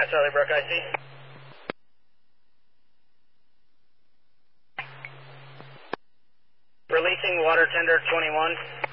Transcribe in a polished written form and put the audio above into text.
Charlie Brook, I see. Releasing water tender 21.